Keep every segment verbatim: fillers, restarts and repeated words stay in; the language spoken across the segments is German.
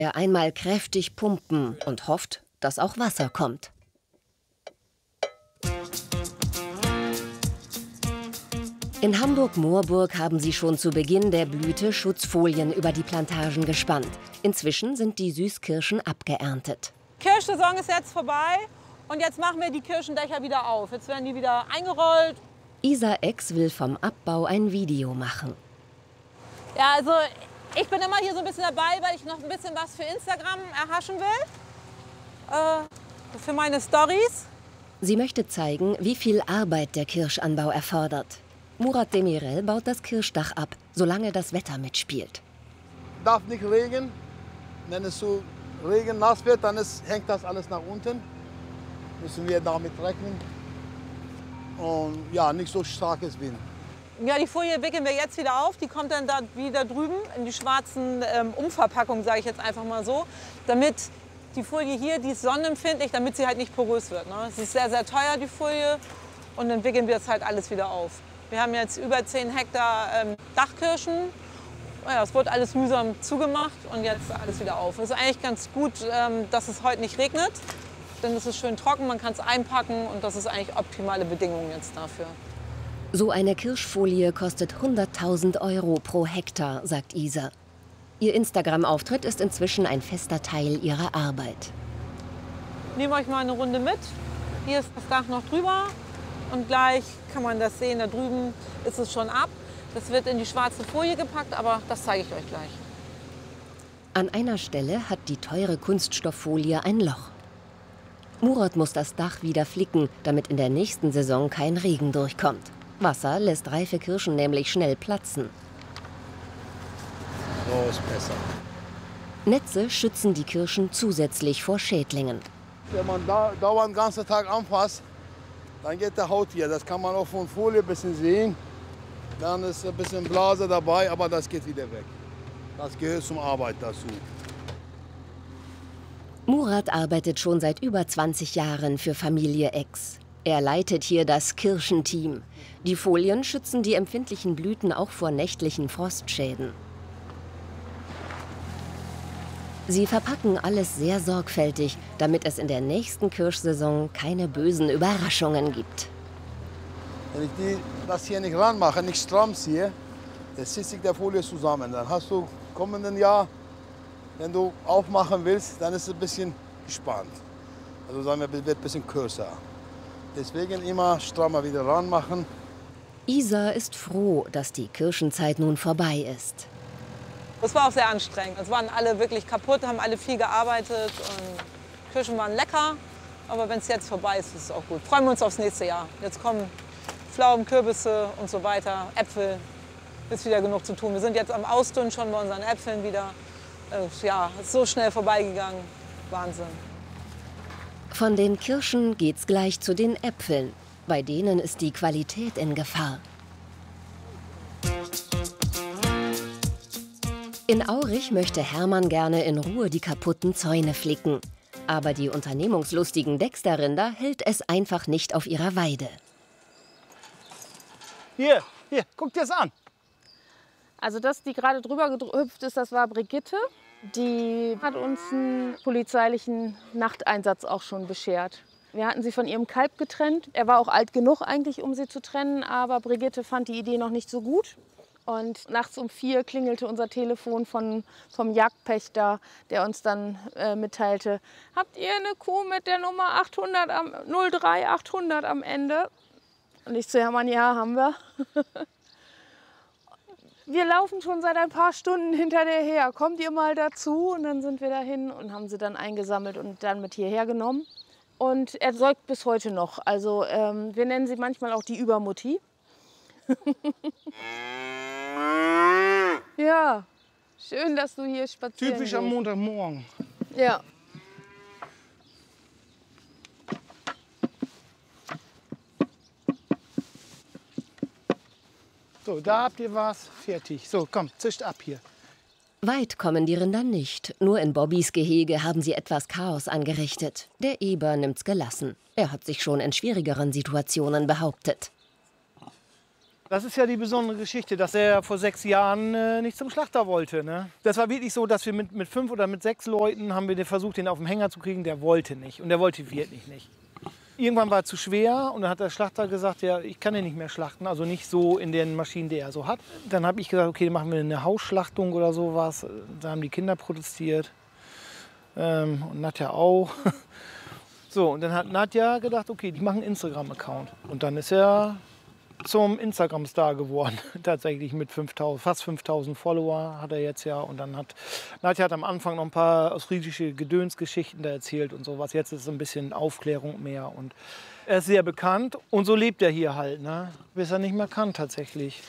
Er einmal kräftig pumpen und hofft, dass auch Wasser kommt. In Hamburg-Moorburg haben sie schon zu Beginn der Blüte Schutzfolien über die Plantagen gespannt. Inzwischen sind die Süßkirschen abgeerntet. Kirschsaison ist jetzt vorbei und jetzt machen wir die Kirschendächer wieder auf. Jetzt werden die wieder eingerollt. Isa Ex will vom Abbau ein Video machen. Ja, also ich bin immer hier so ein bisschen dabei, weil ich noch ein bisschen was für Instagram erhaschen will. Äh, für meine Stories. Sie möchte zeigen, wie viel Arbeit der Kirschanbau erfordert. Murat Demirel baut das Kirschdach ab, solange das Wetter mitspielt. Darf nicht regnen. Wenn es so Regen nass wird, dann ist, hängt das alles nach unten. Müssen wir damit rechnen. Und ja, nicht so starkes Wind. Ja, die Folie wickeln wir jetzt wieder auf. Die kommt dann da wieder drüben in die schwarzen ähm, Umverpackungen, sage ich jetzt einfach mal so. Damit die Folie hier, die ist sonnenempfindlich, damit sie halt nicht porös wird. Ne? Es ist sehr, sehr teuer, die Folie. Und dann wickeln wir es halt alles wieder auf. Wir haben jetzt über zehn Hektar ähm, Dachkirschen. Ja, es wurde alles mühsam zugemacht und jetzt alles wieder auf. Es ist eigentlich ganz gut, ähm, dass es heute nicht regnet. Denn es ist schön trocken, man kann es einpacken und das ist eigentlich optimale Bedingungen jetzt dafür. So eine Kirschfolie kostet hunderttausend Euro pro Hektar, sagt Isa. Ihr Instagram-Auftritt ist inzwischen ein fester Teil ihrer Arbeit. Nehmt euch mal eine Runde mit. Hier ist das Dach noch drüber. Und gleich kann man das sehen, da drüben ist es schon ab. Das wird in die schwarze Folie gepackt, aber das zeige ich euch gleich. An einer Stelle hat die teure Kunststofffolie ein Loch. Murat muss das Dach wieder flicken, damit in der nächsten Saison kein Regen durchkommt. Wasser lässt reife Kirschen nämlich schnell platzen. So ist besser. Netze schützen die Kirschen zusätzlich vor Schädlingen. Wenn man da dauernd den ganzen Tag anfasst, dann geht der Haut hier. Das kann man auch von Folie ein bisschen sehen. Dann ist ein bisschen Blase dabei, aber das geht wieder weg. Das gehört zum Arbeit dazu. Murat arbeitet schon seit über zwanzig Jahren für Familie Ex. Er leitet hier das Kirschenteam. Die Folien schützen die empfindlichen Blüten auch vor nächtlichen Frostschäden. Sie verpacken alles sehr sorgfältig, damit es in der nächsten Kirschsaison keine bösen Überraschungen gibt. Wenn ich die, das hier nicht ranmache, nicht stramm ziehe, dann zieht sich der Folie zusammen. Dann hast du im kommenden Jahr, wenn du aufmachen willst, dann ist es ein bisschen gespannt. Also sagen wir, wird ein bisschen kürzer. Deswegen immer strammer wieder ranmachen. Isa ist froh, dass die Kirschenzeit nun vorbei ist. Es war auch sehr anstrengend. Es waren alle wirklich kaputt, haben alle viel gearbeitet. Und Kirschen waren lecker, aber wenn es jetzt vorbei ist, ist es auch gut. Freuen wir uns aufs nächste Jahr. Jetzt kommen Pflaumen, Kürbisse und so weiter, Äpfel. Ist wieder genug zu tun. Wir sind jetzt am Ausdünnen schon bei unseren Äpfeln wieder. Äh, ja, ist so schnell vorbeigegangen. Wahnsinn. Von den Kirschen geht's gleich zu den Äpfeln. Bei denen ist die Qualität in Gefahr. In Aurich möchte Hermann gerne in Ruhe die kaputten Zäune flicken. Aber die unternehmungslustigen Dexter-Rinder hält es einfach nicht auf ihrer Weide. Hier, hier, guck dir das an. Also das, die gerade drüber gehüpft ist, das war Brigitte. Die hat uns einen polizeilichen Nachteinsatz auch schon beschert. Wir hatten sie von ihrem Kalb getrennt. Er war auch alt genug eigentlich, um sie zu trennen, aber Brigitte fand die Idee noch nicht so gut. Und nachts um vier klingelte unser Telefon von, vom Jagdpächter, der uns dann äh, mitteilte, habt ihr eine Kuh mit der Nummer achthundert am, null drei achthundert am Ende? Und ich zu Hermann, ja, haben wir. Wir laufen schon seit ein paar Stunden hinter der her. Kommt ihr mal dazu? Und dann sind wir dahin und haben sie dann eingesammelt und dann mit hierher genommen. Und er säugt bis heute noch. Also ähm, wir nennen sie manchmal auch die Übermutti. Ja, schön, dass du hier spazieren Typisch gehst. am Montagmorgen. Ja. So, da habt ihr was. Fertig. So, komm, zischt ab hier. Weit kommen die Rinder nicht. Nur in Bobbys Gehege haben sie etwas Chaos angerichtet. Der Eber nimmt's gelassen. Er hat sich schon in schwierigeren Situationen behauptet. Das ist ja die besondere Geschichte, dass er vor sechs Jahren äh, nicht zum Schlachter wollte. Ne? Das war wirklich so, dass wir mit, mit fünf oder mit sechs Leuten haben wir versucht, den auf den Hänger zu kriegen. Der wollte nicht und der wollte wirklich nicht. Irgendwann war es zu schwer und dann hat der Schlachter gesagt, ja, ich kann den nicht mehr schlachten, also nicht so in den Maschinen, die er so hat. Dann habe ich gesagt, okay, dann machen wir eine Hausschlachtung oder sowas. Da haben die Kinder protestiert ähm, und Nadja auch. So, und dann hat Nadja gedacht, okay, die machen einen Instagram-Account. Und dann ist er zum Instagram-Star geworden, tatsächlich mit fünftausend, fast fünftausend Follower hat er jetzt ja. Und dann hat Nadja hat am Anfang noch ein paar ostfriesische Gedönsgeschichten da erzählt und sowas. Jetzt ist es ein bisschen Aufklärung mehr und er ist sehr bekannt und so lebt er hier halt, ne? Bis er nicht mehr kann tatsächlich.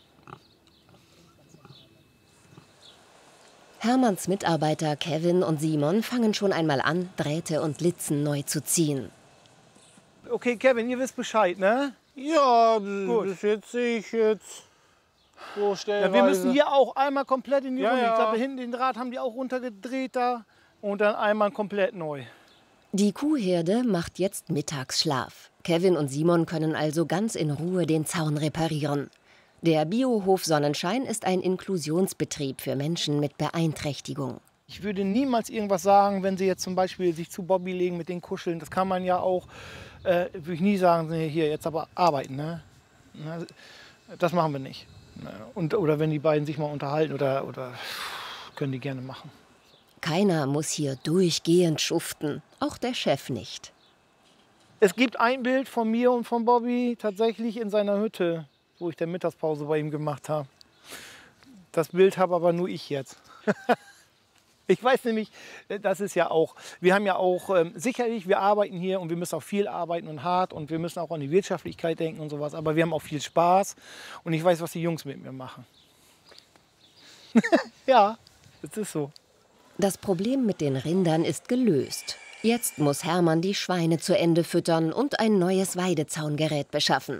Hermanns Mitarbeiter Kevin und Simon fangen schon einmal an, Drähte und Litzen neu zu ziehen. Okay, Kevin, ihr wisst Bescheid, ne? Ja, Gut. das schätze ich jetzt so stellenweise. Ja, wir müssen hier auch einmal komplett in die Ja, Runde. Ich ja. glaube, hinten den Draht haben die auch runtergedreht da und dann einmal komplett neu. Die Kuhherde macht jetzt Mittagsschlaf. Kevin und Simon können also ganz in Ruhe den Zaun reparieren. Der Biohof Sonnenschein ist ein Inklusionsbetrieb für Menschen mit Beeinträchtigung. Ich würde niemals irgendwas sagen, wenn Sie jetzt zum Beispiel sich zu Bobby legen mit den Kuscheln. Das kann man ja auch, äh, würde ich nie sagen, nee, hier jetzt aber arbeiten. Ne? Das machen wir nicht. Und, oder wenn die beiden sich mal unterhalten, oder, oder können die gerne machen. Keiner muss hier durchgehend schuften, auch der Chef nicht. Es gibt ein Bild von mir und von Bobby tatsächlich in seiner Hütte, wo ich der Mittagspause bei ihm gemacht habe. Das Bild habe aber nur ich jetzt. Ich weiß nämlich, das ist ja auch, wir haben ja auch, ähm, sicherlich, wir arbeiten hier und wir müssen auch viel arbeiten und hart und wir müssen auch an die Wirtschaftlichkeit denken und sowas, aber wir haben auch viel Spaß und ich weiß, was die Jungs mit mir machen. Ja, das ist so. Das Problem mit den Rindern ist gelöst. Jetzt muss Hermann die Schweine zu Ende füttern und ein neues Weidezaungerät beschaffen.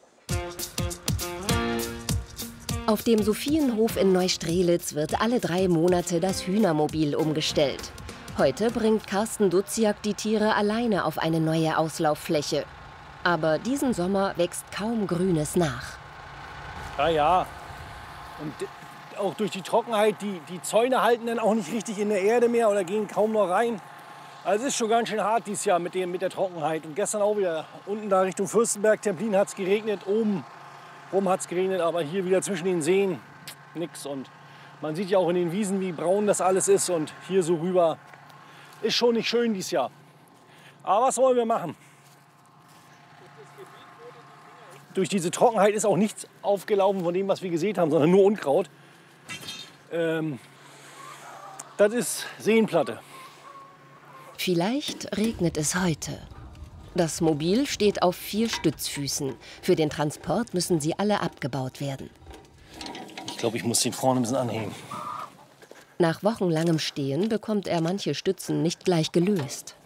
Auf dem Sophienhof in Neustrelitz wird alle drei Monate das Hühnermobil umgestellt. Heute bringt Carsten Duziak die Tiere alleine auf eine neue Auslauffläche. Aber diesen Sommer wächst kaum Grünes nach. Ja, ja. Und auch durch die Trockenheit, die, die Zäune halten dann auch nicht richtig in der Erde mehr oder gehen kaum noch rein. Also es ist schon ganz schön hart dieses Jahr mit, dem, mit der Trockenheit. Und gestern auch wieder unten da Richtung Fürstenberg, Templin hat es geregnet, oben rum hat es geregnet, aber hier wieder zwischen den Seen nix. Und man sieht ja auch in den Wiesen, wie braun das alles ist. Und hier so rüber ist schon nicht schön dieses Jahr. Aber was wollen wir machen? Durch diese Trockenheit ist auch nichts aufgelaufen von dem, was wir gesät haben, sondern nur Unkraut. Ähm, das ist Seenplatte. Vielleicht regnet es heute. Das Mobil steht auf vier Stützfüßen. Für den Transport müssen sie alle abgebaut werden. Ich glaube, ich muss den vorne ein bisschen anheben. Nach wochenlangem Stehen bekommt er manche Stützen nicht gleich gelöst.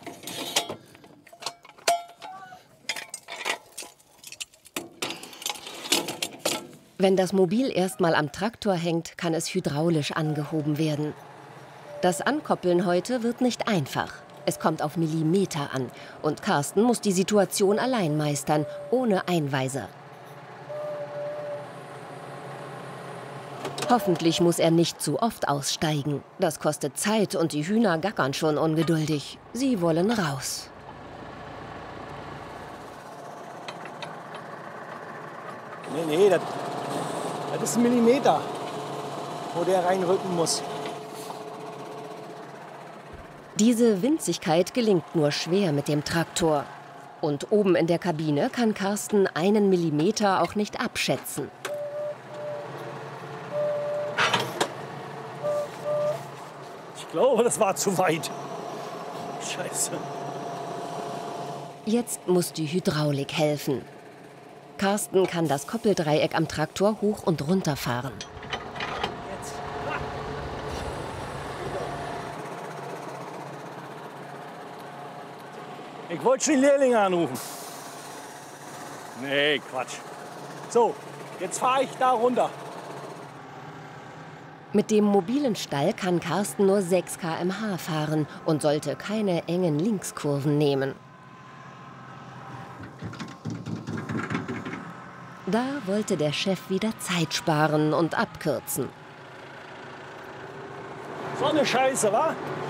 Wenn das Mobil erstmal am Traktor hängt, kann es hydraulisch angehoben werden. Das Ankoppeln heute wird nicht einfach. Es kommt auf Millimeter an und Carsten muss die Situation allein meistern, ohne Einweiser. Hoffentlich muss er nicht zu oft aussteigen. Das kostet Zeit und die Hühner gackern schon ungeduldig. Sie wollen raus. Nee, nee, das, das ist ein Millimeter, wo der reinrücken muss. Diese Winzigkeit gelingt nur schwer mit dem Traktor. Und oben in der Kabine kann Carsten einen Millimeter auch nicht abschätzen. Ich glaube, das war zu weit. Scheiße. Jetzt muss die Hydraulik helfen. Carsten kann das Koppeldreieck am Traktor hoch und runter fahren. Jetzt. Ich wollte schon die Lehrlinge anrufen. Nee, Quatsch. So, jetzt fahre ich da runter. Mit dem mobilen Stall kann Carsten nur sechs Kilometer pro Stunde fahren und sollte keine engen Linkskurven nehmen. Da wollte der Chef wieder Zeit sparen und abkürzen. So eine Scheiße, wa?